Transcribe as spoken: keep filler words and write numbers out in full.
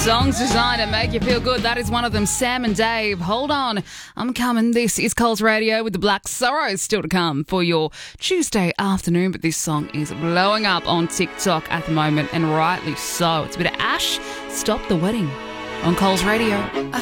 Songs designed to make you feel good. That is one of them. Sam and Dave. Hold on. I'm coming. This is Coles Radio with the Black Sorrows still to come for your Tuesday afternoon. But this song is blowing up on TikTok at the moment, and rightly so. It's a bit of Ash, Stop the Wedding on Coles Radio.